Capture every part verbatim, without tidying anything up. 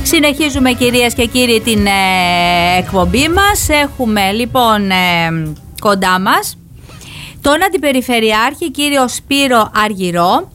Συνεχίζουμε κυρίες και κύριοι την ε, εκπομπή μας. Έχουμε λοιπόν ε, κοντά μας τον Αντιπεριφερειάρχη κύριο Σπύρο Αργυρό.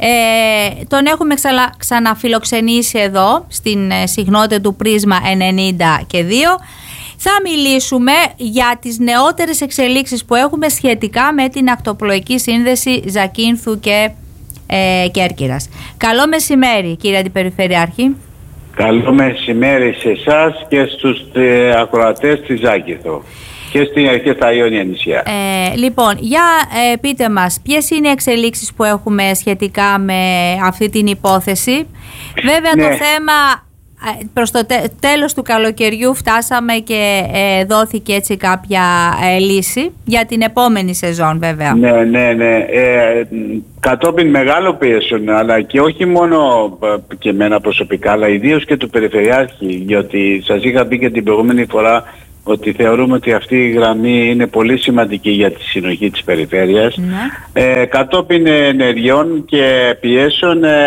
Ε, τον έχουμε ξαλα, ξαναφιλοξενήσει εδώ στην ε, συχνότητα του Πρίσμα ενενήντα και δύο. Θα μιλήσουμε για τις νεότερες εξελίξεις που έχουμε σχετικά με την ακτοπλοϊκή σύνδεση Ζακίνθου και ε, Κέρκυρας. Καλό μεσημέρι κύριε Αντιπεριφερειάρχη. Καλό μεσημέρι σε εσάς και στους ε, ακροατές της Ζάκυνθου και, στην, και στα Ιόνια νησιά. Ε, λοιπόν, για ε, πείτε μας ποιες είναι οι εξελίξεις που έχουμε σχετικά με αυτή την υπόθεση. Βέβαια ναι. Το θέμα προς το τε, τέλος του καλοκαιριού φτάσαμε και ε, δόθηκε έτσι κάποια ε, λύση για την επόμενη σεζόν βέβαια. Ναι, ναι, ναι. Ε, κατόπιν μεγάλο πιέσεων, αλλά και όχι μόνο και εμένα προσωπικά, αλλά ιδίως και του Περιφερειάρχη, διότι σας είχα πει και την προηγούμενη φορά ότι θεωρούμε ότι αυτή η γραμμή είναι πολύ σημαντική για τη συνοχή της περιφέρειας. Ναι. Ε, κατόπιν ενεργειών και πιέσεων, ε,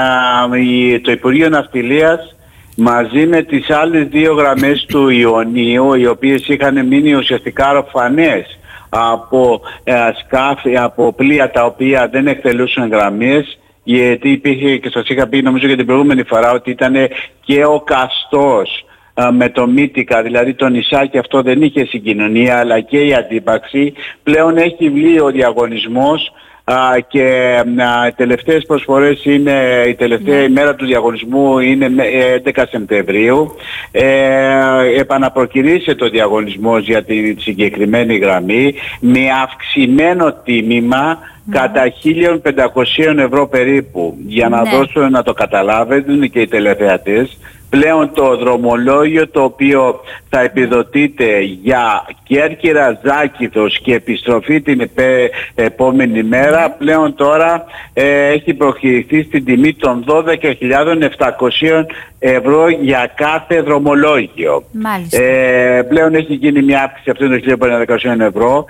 ε, ε, το Υπουργείο Ναυτιλίας μαζί με τις άλλες δύο γραμμές του Ιωνίου, οι οποίες είχαν μείνει ουσιαστικά ροφανές από ε, σκάφη, από πλοία τα οποία δεν εκτελούσαν γραμμές, γιατί υπήρχε και σας είχα πει νομίζω για την προηγούμενη φορά ότι ήταν και ο Καστός ε, με το Μύτικα, δηλαδή το νησάκι αυτό δεν είχε συγκοινωνία, αλλά και η αντίπαξη. Πλέον έχει βγει ο διαγωνισμός Uh, και uh, οι τελευταίες προσφορές είναι, η τελευταία yeah. ημέρα του διαγωνισμού είναι έντεκα Σεπτεμβρίου. Ε, επαναπροκυρήσε το διαγωνισμός για τη συγκεκριμένη γραμμή με αυξημένο τίμημα yeah. κατά χίλια πεντακόσια ευρώ περίπου. Για να yeah. δώσω να το καταλάβετε και οι τηλεθεατές, πλέον το δρομολόγιο το οποίο θα επιδοτείται για Κέρκυρα Ζάκυνθος και επιστροφή την επέ, επόμενη μέρα πλέον τώρα ε, έχει προκηρυχθεί στην τιμή των δώδεκα χιλιάδες επτακόσια ευρώ για κάθε δρομολόγιο. Ε, πλέον έχει γίνει μια αύξηση αυτών των χίλια πεντακόσια ευρώ.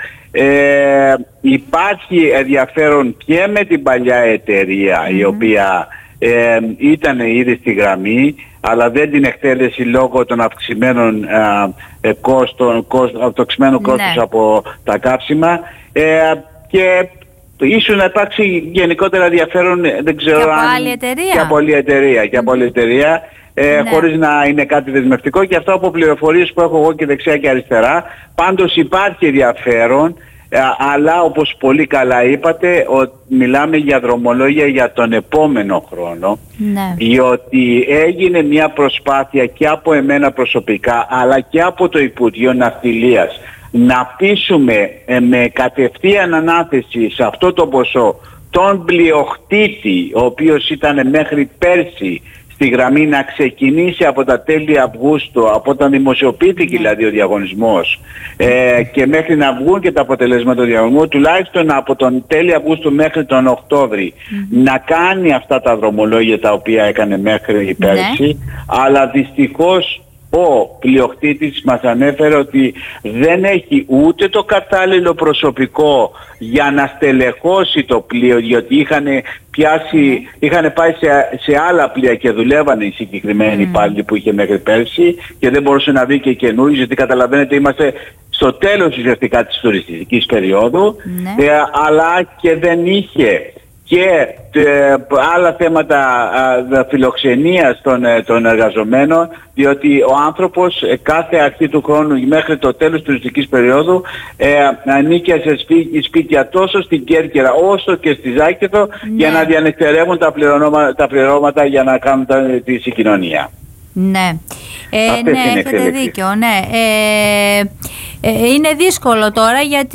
Ε, υπάρχει ενδιαφέρον και με την παλιά εταιρεία mm-hmm. η οποία ε, ήταν ήδη στη γραμμή, αλλά δεν την εκτέλεση λόγω των αυξημένων ε, κόστων, κόστος, αυξημένου κόστους ναι. από τα καύσιμα ε, και ίσως να υπάρξει γενικότερα ενδιαφέρον, δεν ξέρω και αν... άλλη εταιρεία. Και από άλλη εταιρεία. Και από άλλη εταιρεία ε, ναι. χωρίς να είναι κάτι δεσμευτικό, και αυτό από πληροφορίες που έχω εγώ και δεξιά και αριστερά. Πάντως υπάρχει ενδιαφέρον. Αλλά όπως πολύ καλά είπατε, ότι μιλάμε για δρομολόγια για τον επόμενο χρόνο, ναι. διότι έγινε μια προσπάθεια και από εμένα προσωπικά αλλά και από το Υπουργείο Ναυτιλίας να πείσουμε με κατευθείαν ανάθεση σε αυτό το ποσό τον πλειοκτήτη, ο οποίος ήταν μέχρι πέρσι στη γραμμή, να ξεκινήσει από τα τέλη Αυγούστου, από όταν δημοσιοποιήθηκε δηλαδή ο διαγωνισμός ε, και μέχρι να βγουν και τα αποτελέσματα του διαγωνισμού, τουλάχιστον από τον τέλη Αυγούστου μέχρι τον Οκτώβρη mm-hmm. να κάνει αυτά τα δρομολόγια τα οποία έκανε μέχρι πέρσι, mm-hmm. αλλά δυστυχώς ο πλειοκτήτης μας ανέφερε ότι δεν έχει ούτε το κατάλληλο προσωπικό για να στελεχώσει το πλοίο, διότι είχαν πιάσει, είχαν πάει σε, σε άλλα πλοία και δουλεύανε οι συγκεκριμένοι mm. υπάλληλοι που είχε μέχρι πέρσι και δεν μπορούσε να βρει και καινούριους, γιατί καταλαβαίνετε είμαστε στο τέλος ουσιαστικά της τουριστικής περίοδου, mm. ε, αλλά και δεν είχε και ε, άλλα θέματα ε, φιλοξενίας των, ε, των εργαζομένων, διότι ο άνθρωπος ε, κάθε αρχή του χρόνου μέχρι το τέλος της τουριστικής περίοδου ε, ανήκει σε σπί, σπίτια τόσο στην Κέρκυρα όσο και στη Ζάκυνθο ναι. για να διανεκτερεύουν τα πληρώματα, τα πληρώματα για να κάνουν τα, τη συγκοινωνία. Ναι, ε, ναι έχετε δίκιο, ναι. Ε, ε, είναι δύσκολο τώρα, γιατί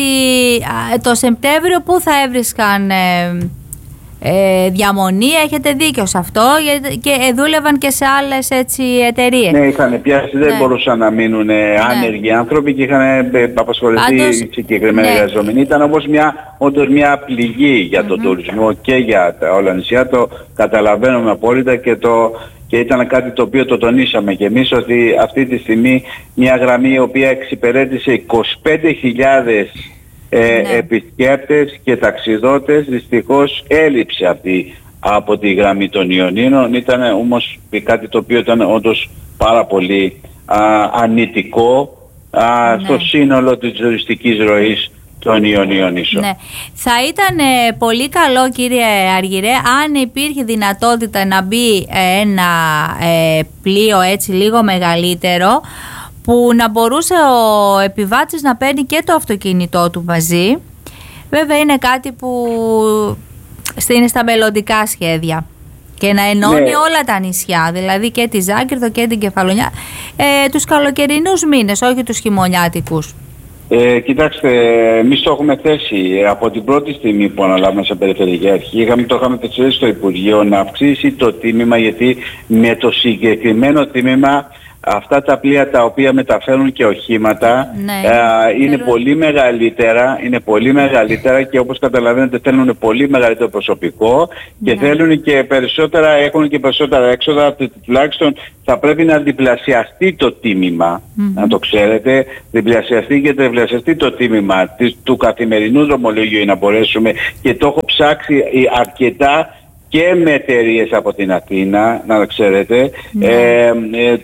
το Σεπτέμβριο που θα έβρισκαν... Ε, Ε, διαμονή, έχετε δίκιο σε αυτό, και δούλευαν και σε άλλες έτσι εταιρείες. Ναι, είχαν πιάσει, δεν ναι. μπορούσαν να μείνουν ναι. άνεργοι άνθρωποι και είχαν απασχοληθεί οι συγκεκριμένοι ναι. εργαζόμενοι. Ήταν όμως μια, όντως μια πληγή για τον mm-hmm. τουρισμό και για τα όλα νησιά, το καταλαβαίνουμε απόλυτα και, το, και ήταν κάτι το οποίο το τονίσαμε και εμείς, ότι αυτή τη στιγμή μια γραμμή η οποία εξυπηρέτησε είκοσι πέντε χιλιάδες Ε, ναι. επισκέπτες και ταξιδότες, δυστυχώς έλειψε αυτή από τη γραμμή των Ιωνίων. Ήταν όμως κάτι το οποίο ήταν όντως πάρα πολύ α, ανητικό α, ναι. στο σύνολο της τουριστικής ροής των Ιωνίων νήσων. Ναι. Θα ήταν ε, πολύ καλό, κύριε Αργυρέ, αν υπήρχε δυνατότητα να μπει ε, ένα ε, πλοίο έτσι λίγο μεγαλύτερο, που να μπορούσε ο επιβάτης να παίρνει και το αυτοκίνητό του μαζί. Βέβαια είναι κάτι που είναι στα μελλοντικά σχέδια, και να ενώνει ναι. όλα τα νησιά, δηλαδή και τη Ζάκυνθο και την Κεφαλονιά, ε, τους καλοκαιρινούς μήνες, όχι τους χειμωνιάτικους. Ε, κοιτάξτε, εμείς το έχουμε θέσει από την πρώτη στιγμή που αναλάβουμε σαν Περιφερειακή Αρχή. Είχαμε, το είχαμε θέσει στο Υπουργείο να αυξήσει το τίμημα, γιατί με το συγκεκριμένο τίμημα αυτά τα πλοία τα οποία μεταφέρουν και οχήματα ναι, ε, είναι θέλω... πολύ μεγαλύτερα, είναι πολύ μεγαλύτερα και όπως καταλαβαίνετε θέλουν πολύ μεγαλύτερο προσωπικό και ναι. θέλουν και περισσότερα, έχουν και περισσότερα έξοδα, τουλάχιστον θα πρέπει να διπλασιαστεί το τίμημα, mm-hmm. να το ξέρετε, διπλασιαστεί και τριπλασιαστεί το τίμημα της, του καθημερινού δρομολογίου, για να μπορέσουμε, και το έχω ψάξει αρκετά και με εταιρείες από την Αθήνα, να ξέρετε. Mm. Ε, ε,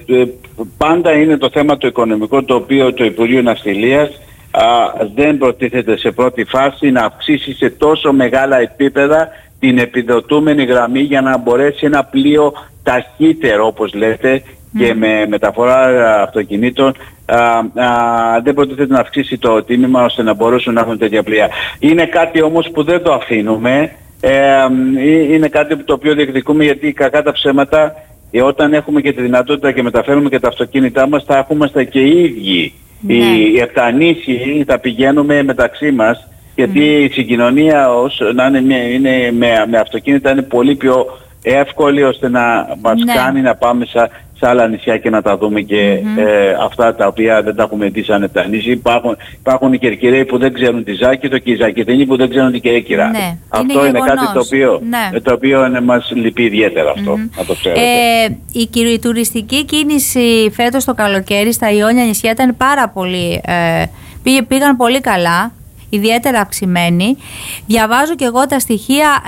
πάντα είναι το θέμα το οικονομικό, το οποίο το Υπουργείο Ναυτιλίας α, δεν προτίθεται σε πρώτη φάση να αυξήσει σε τόσο μεγάλα επίπεδα την επιδοτούμενη γραμμή για να μπορέσει ένα πλοίο ταχύτερο, όπως λέτε, mm. και με μεταφορά αυτοκινήτων α, α, δεν προτίθεται να αυξήσει το τίμημα ώστε να μπορέσουν να έχουν τέτοια πλοία. Είναι κάτι όμως που δεν το αφήνουμε. Ε, είναι κάτι το οποίο διεκδικούμε, γιατί κακά τα ψέματα, ε, όταν έχουμε και τη δυνατότητα και μεταφέρουμε και τα αυτοκίνητά μας, θα έχουμε και οι ίδιοι. Ναι. Οι επτανήσιοι θα πηγαίνουμε μεταξύ μας, γιατί mm. η συγκοινωνία ως, να είναι, είναι, με, με αυτοκίνητα είναι πολύ πιο εύκολη, ώστε να μας ναι. κάνει να πάμε σε σε άλλα νησιά και να τα δούμε και mm-hmm. ε, αυτά τα οποία δεν τα έχουμε δει σαν επτανήσιοι. Υπάρχουν, υπάρχουν οι Κερκυραίοι που δεν ξέρουν τη Ζάκυνθο και οι Ζακυνθινοί που δεν ξέρουν την Κέρκυρα. Ναι, αυτό είναι, είναι κάτι το οποίο, ναι. το οποίο είναι, μας λυπεί ιδιαίτερα αυτό, mm-hmm. να το ξέρετε. Ε, η, η τουριστική κίνηση φέτος το καλοκαίρι στα Ιόνια νησιά ήταν πάρα πολύ, ε, πήγε, πήγαν πολύ καλά, ιδιαίτερα αυξημένοι. Διαβάζω και εγώ τα στοιχεία,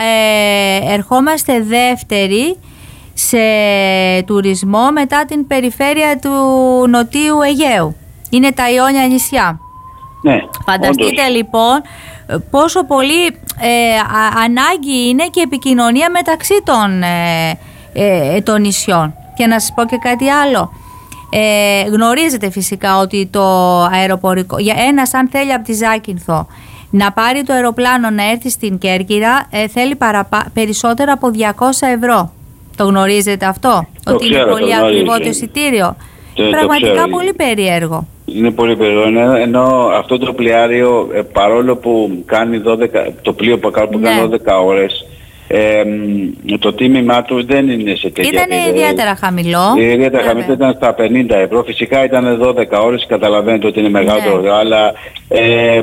ε, ερχόμαστε δεύτεροι σε τουρισμό μετά την περιφέρεια του Νοτίου Αιγαίου. Είναι τα Ιόνια νησιά. Ναι, φανταστείτε όντως. Λοιπόν πόσο πολύ ε, α, ανάγκη είναι και επικοινωνία μεταξύ των, ε, ε, των νησιών. Και να σας πω και κάτι άλλο. Ε, γνωρίζετε φυσικά ότι το αεροπορικό, για ένας αν θέλει από τη Ζάκυνθο να πάρει το αεροπλάνο να έρθει στην Κέρκυρα, ε, θέλει παραπα, περισσότερο από διακόσια ευρώ. Το γνωρίζετε αυτό, το ότι ξέρω, είναι πολύ το ακριβό το εισιτήριο? Το, Πραγματικά το πολύ περίεργο. Είναι πολύ περίεργο, ενώ αυτό το πλοιάριο, ε, παρόλο που κάνει δώδεκα, το πλοίο που κάνει ναι. δώδεκα ώρες, ε, το τίμημά του δεν είναι σε τέτοια Ήταν επίπεδο. ιδιαίτερα χαμηλό. Ιδιαίτερα χαμηλό, ήταν στα πενήντα ευρώ. Φυσικά ήταν δώδεκα ώρες, καταλαβαίνετε ότι είναι μεγαλύτερο, ναι. αλλά ε,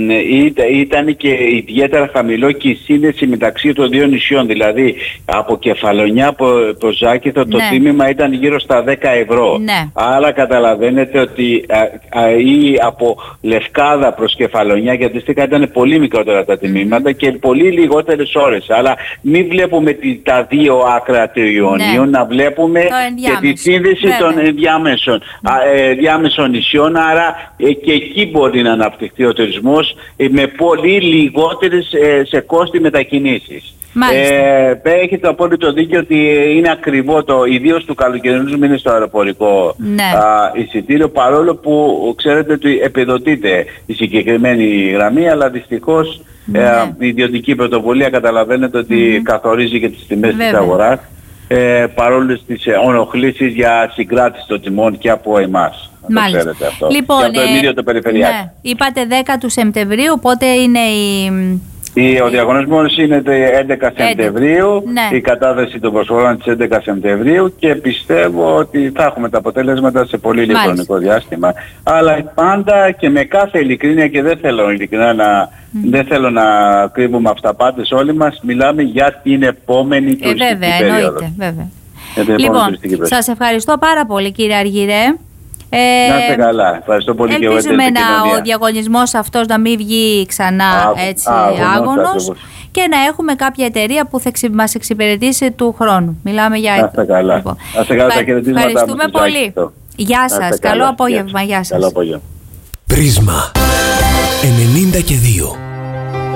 ήταν και ιδιαίτερα χαμηλό και η σύνδεση μεταξύ των δύο νησιών. Δηλαδή από Κεφαλονιά προς Ζάκυνθο το ναι. τίμημα ήταν γύρω στα δέκα ευρώ. Ναι. Άρα καταλαβαίνετε ότι α, α, ή από Λευκάδα προς Κεφαλονιά, γιατί αντίστοιχα ήταν πολύ μικρότερα τα τιμήματα mm-hmm. και πολύ λιγότερες ώρες. Αλλά μην βλέπουμε τη, τα δύο άκρα του Ιωνίου, ναι. να βλέπουμε και τη σύνδεση βέβαια. των ενδιάμεσων, mm. α, ε, διάμεσων νησιών, άρα ε, και εκεί μπορεί να αναπτυχθεί ο τουρισμός ε, με πολύ λιγότερες ε, σε κόστη μετακινήσεις. Ε, έχετε απόλυτο δίκιο ότι είναι ακριβό το, ιδίως του καλοκαιρινούς μήνες στο αεροπορικό ναι. α, εισιτήριο, παρόλο που ξέρετε ότι επιδοτείται η συγκεκριμένη γραμμή, αλλά δυστυχώς ναι. ε, η ιδιωτική πρωτοβουλία καταλαβαίνετε ότι mm. καθορίζει και τις τιμές Βέβαια. της αγοράς, ε, παρόλο τις ενοχλήσεις για συγκράτηση των τιμών και από εμάς. Μάλιστα. Αυτό. Λοιπόν, και από το ίδιο το Περιφερειάρχη. Ναι. Είπατε δέκα του Σεπτεμβρίου, πότε είναι η... Ο διαγωνισμός είναι έντεκα Σεπτεμβρίου, ναι. η κατάθεση των προσφορών της έντεκα Σεπτεμβρίου και πιστεύω ότι θα έχουμε τα αποτέλεσματα σε πολύ λίγο χρονικό διάστημα. Αλλά πάντα και με κάθε ειλικρίνεια, και δεν θέλω ειλικρινά να, mm. δεν θέλω να κρύβουμε αυταπάτες όλοι μας, μιλάμε για την επόμενη τουριστική ε, βέβαια, περίοδο. Εννοείται, βέβαια. Λοιπόν, σας ευχαριστώ πάρα πολύ κύριε Αργυρέ. Ε, να είστε καλά. Ευχαριστώ πολύ και εγώ. Ελπίζουμε να ο διαγωνισμός αυτός να μην βγει ξανά α, έτσι άγωνος και να έχουμε κάποια εταιρεία που θα εξυ... μας εξυπηρετήσει του χρόνου. Μιλάμε για... Να είστε καλά. Λοιπόν. Να είστε καλά, τα χαιρετίσματα. Ευχαριστούμε πολύ. Γεια σας. Καλό απόγευμα. Γεια σας. Καλό απόγευμα. Πρίσμα ενενήντα και δύο.